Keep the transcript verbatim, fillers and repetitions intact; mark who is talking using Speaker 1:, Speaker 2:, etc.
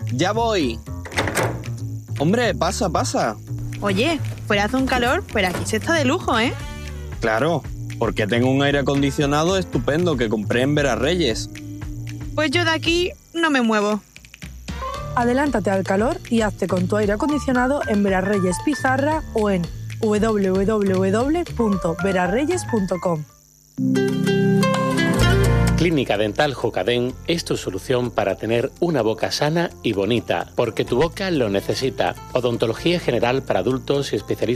Speaker 1: Ya voy. Hombre, pasa, pasa.
Speaker 2: Oye, fuera hace un calor, pero aquí se está de lujo, ¿eh?
Speaker 1: Claro, porque tengo un aire acondicionado estupendo que compré en Verarreyes.
Speaker 2: Pues yo de aquí no me muevo.
Speaker 3: Adelántate al calor y hazte con tu aire acondicionado en Verarreyes Pizarra o en doble u doble u doble u punto verarreyes punto com.
Speaker 4: Clínica Dental Jucadén es tu solución para tener una boca sana y bonita, porque tu boca lo necesita. Odontología general para adultos y especialistas